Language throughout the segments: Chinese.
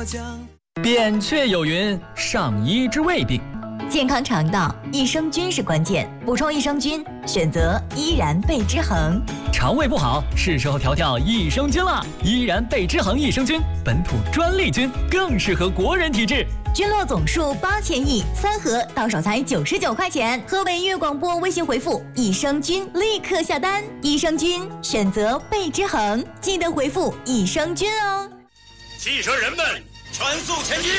扁鹊有云：上医治未病。 健康肠道，益生菌是关键，补充益生菌，选择依然贝之恒。 肠胃不好，是时候调调益生菌了。依然贝之恒益生菌，本土专利菌，更适合国人体质。 菌落总数8000亿，3盒到手才99块钱。河北音乐广播微信回复“益生菌”立刻下单。益生菌选择贝之恒，记得回复“益生菌”哦。 汽车人们，全速前进！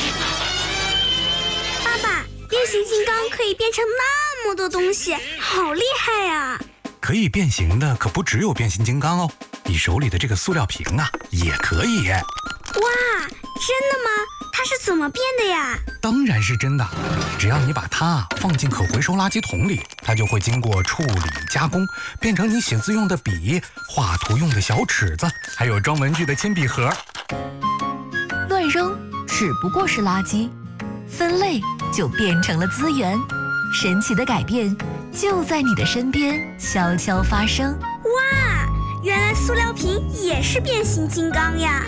爸爸，变形金刚可以变成那么多东西，好厉害呀！ 可以变形的可不只有变形金刚哦，你手里的这个塑料瓶啊，也可以。 哇，真的吗？它是怎么变的呀？ 当然是真的，只要你把它放进可回收垃圾桶里，它就会经过处理加工，变成你写字用的笔、画图用的小尺子，还有装文具的铅笔盒。 乱扔只不过是垃圾，分类就变成了资源。神奇的改变就在你的身边悄悄发生。 哇，原来塑料瓶也是变形金刚呀！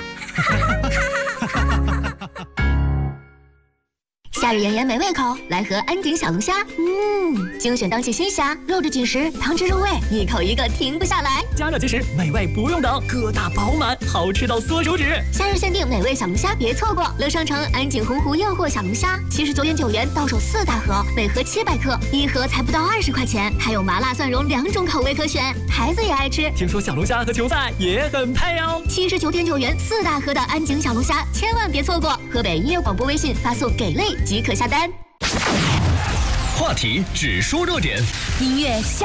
夏日炎炎没胃口，来盒安井小龙虾。精选当季新虾，肉质紧实，汤汁入味，一口一个停不下来。 加热即食，美味不用等，疙瘩饱满，好吃到缩手指。 夏日限定美味小龙虾，别错过！乐商城安井洪湖诱惑小龙虾，79.9元到手4大盒，每盒700克，一盒才不到20块钱，还有麻辣蒜蓉2种口味可选，孩子也爱吃。 听说小龙虾和球赛也很配哦。 79.9元4大盒的安井小龙虾，千万别错过！河北音乐广播微信发送“给力”即可下单。 话题只说热点， 音乐